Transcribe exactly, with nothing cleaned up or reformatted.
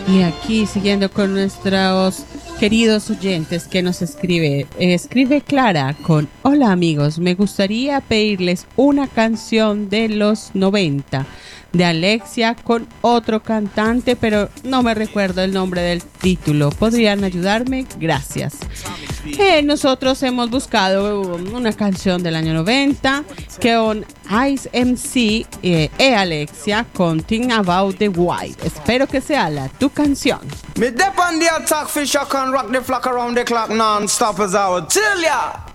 Y aquí siguiendo con nuestros queridos oyentes que nos escribe, escribe Clara con: hola amigos, me gustaría pedirles una canción de los noventa de Alexia con otro cantante, pero no me recuerdo el nombre del título. ¿Podrían ayudarme? Gracias. Eh, nosotros hemos buscado una canción del año noventa con Ice M C eh, e Alexia con Think About the White. Espero que sea la tu canción. Me dep on the attack, fish, I can rock the flock around the clock non-stop as I would tell ya.